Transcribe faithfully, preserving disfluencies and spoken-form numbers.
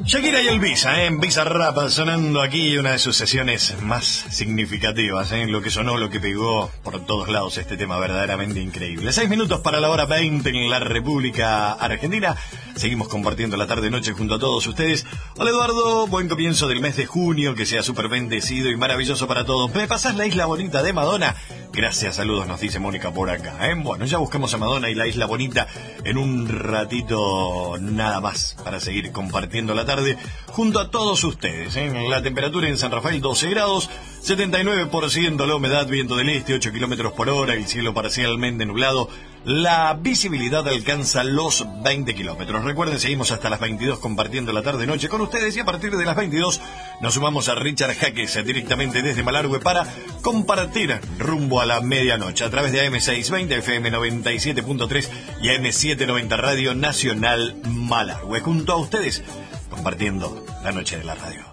Shakira y el Visa, ¿eh? Visa Rap sonando aquí, una de sus sesiones más significativas, ¿eh? Lo que sonó, lo que pegó por todos lados, este tema verdaderamente increíble. Seis minutos para la hora veinte en la República Argentina. Seguimos compartiendo la tarde-noche junto a todos ustedes. Hola Eduardo, buen comienzo del mes de junio, que sea súper bendecido y maravilloso para todos. ¿Me pasás la isla bonita de Madonna? Gracias, saludos, nos dice Mónica por acá, ¿eh? Bueno, ya buscamos a Madonna y la isla bonita en un ratito nada más para seguir compartiendo la tarde junto a todos ustedes, ¿eh? La temperatura en San Rafael doce grados, setenta y nueve por ciento la humedad, viento del este ocho kilómetros por hora, el cielo parcialmente nublado, la visibilidad alcanza los veinte kilómetros. Recuerden, seguimos hasta las veintidós compartiendo la tarde-noche con ustedes y a partir de las veintidós nos sumamos a Richard Jaques directamente desde Malargüe para compartir rumbo a la medianoche a través de A M seiscientos veinte, F M noventa y siete punto tres y A M setecientos noventa Radio Nacional Malargüe. Junto a ustedes, compartiendo la noche de la radio.